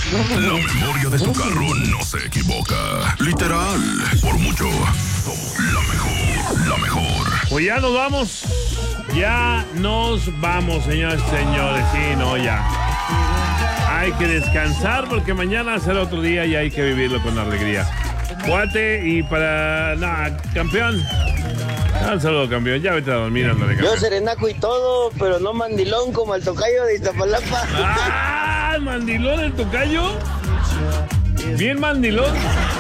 La memoria de tu carro no se equivoca. Literal, por mucho. Somos la mejor. Pues ya nos vamos. Ya nos vamos, señores y señores. Sí, no, ya. Hay que descansar porque mañana será otro día y hay que vivirlo con alegría. Cuate y para... campeón. Un saludo, campeón. Ya vete a dormir, ándale, campeón. Yo serenaco y todo, pero no mandilón como el tocayo de Iztapalapa. ¡Ah! ¿Mandilón el tocayo? Bien mandilón.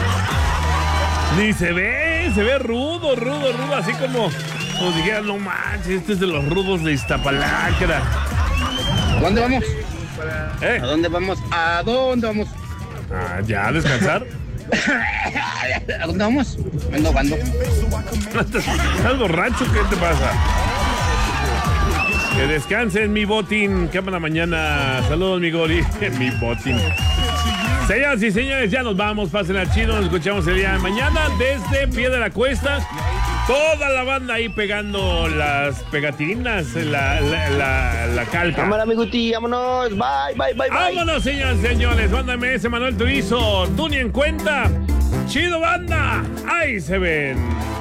Ni se ve rudo, así como dijera, no manches, este es de los rudos de Iztapalacra. ¿A dónde vamos? ¿Eh? ¿A dónde vamos? ¿A dónde vamos? ¿Ya a descansar? ¿A dónde vamos? ¿Cuándo? ¿Estás borracho? ¿Qué te pasa? Que descansen, mi botín. Que para mañana. Saludos, mi gori. Mi botín. Señoras y señores, ya nos vamos. Pasen al chido. Nos escuchamos el día de mañana desde Pie de la Cuesta. Toda la banda ahí pegando las pegatinas, la calca. Cámara, mi Guti, vámonos. Bye. Vámonos, señoras y señores. Banda MS, Manuel Turizo. Tú ni en cuenta. Chido, banda. Ahí se ven.